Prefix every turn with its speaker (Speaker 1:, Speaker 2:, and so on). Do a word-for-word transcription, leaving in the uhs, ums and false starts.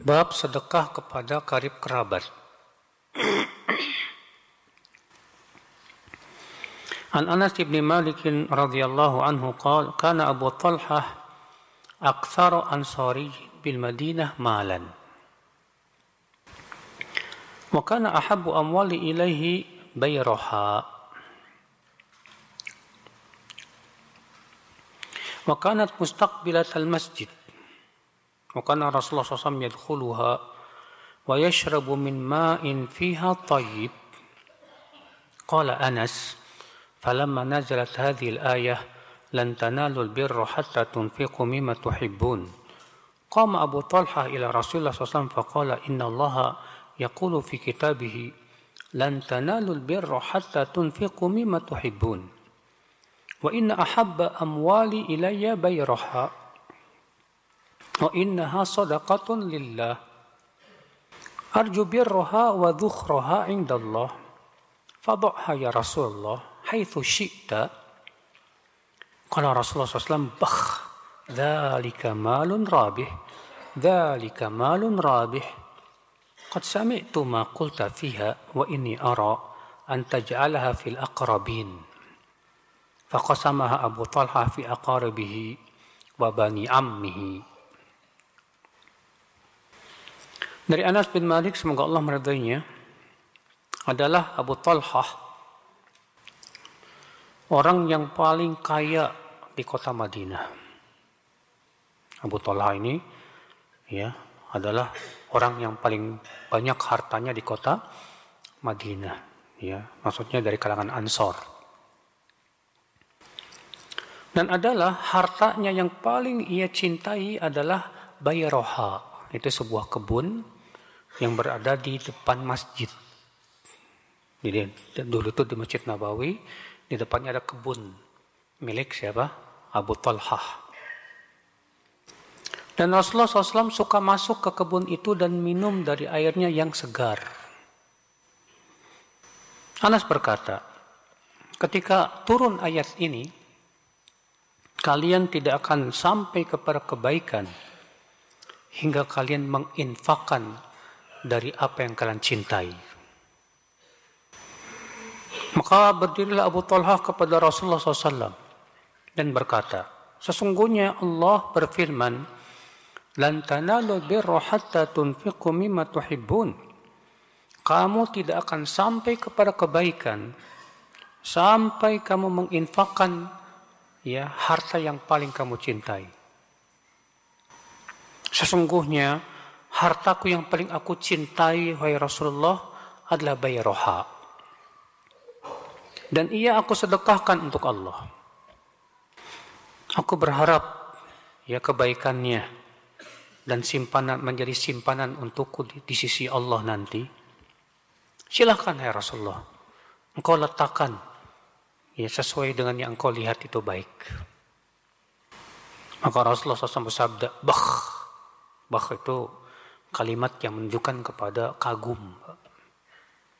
Speaker 1: Bab sedekah kepada karib kerabat. An Anas bin Malik radhiyallahu anhu qala kana Abu Talhah aktsaru ansari bil Madinah malan. Wa kana ahabbu amwali ilaihi bayraha. Wa kanat mustaqbilat al-masjid. وكان رسول الله صلى الله عليه وسلم يدخلها ويشرب من ماء فيها طيب. قال أنس فلما نزلت هذه الآية لن تنالوا البر حتى تنفقوا مما تحبون قام أبو طلحة إلى رسول الله صلى الله عليه وسلم فقال إن الله يقول في كتابه لن تنالوا البر حتى تنفقوا مما تحبون وإن أحب أموالي إلي بيرها وإنها صدقة لله أرجو برها وذخرها عند الله فضعها يا رسول الله حيث شئت. قال رسول الله صلى الله عليه وسلم بخ ذلك مال رابح ذلك مال رابح قد سمعت ما قلت فيها وإني أرى أن تجعلها في الأقربين فقسمها أبو طلحة في أقاربه وبني عمه. Dari Anas bin Malik, semoga Allah meridainya, adalah Abu Talhah, orang yang paling kaya di kota Madinah. Abu Talhah ini ya adalah orang yang paling banyak hartanya di kota Madinah, ya, maksudnya dari kalangan Ansor. Dan adalah hartanya yang paling ia cintai adalah Bayroha, itu sebuah kebun yang berada di depan masjid. Jadi dulu itu di Masjid Nabawi, di depannya ada kebun milik siapa? Abu Talhah. Dan Rasulullah shallallahu alaihi wasallam suka masuk ke kebun itu dan minum dari airnya yang segar. Anas berkata, ketika turun ayat ini, kalian tidak akan sampai kepada kebaikan hingga kalian menginfakkan dari apa yang kalian cintai. Maka berdirilah Abu Talhah kepada Rasulullah shallallahu alaihi wasallam dan berkata, sesungguhnya Allah berfirman, lan tanalul birra hatta tunfiqu mimma tuhibbun. Kamu tidak akan sampai kepada kebaikan sampai kamu menginfakkan ya harta yang paling kamu cintai. Sesungguhnya hartaku yang paling aku cintai, wahai Rasulullah, adalah Bayroha. Dan ia aku sedekahkan untuk Allah. Aku berharap ya kebaikannya dan simpanan menjadi simpanan untukku di, di sisi Allah nanti. Silahkan ya Rasulullah, engkau letakkan ya sesuai dengan yang engkau lihat itu baik. Maka Rasulullah shallallahu alaihi wasallam bersabda, Bakh. Bakh itu kalimat yang menunjukkan kepada kagum.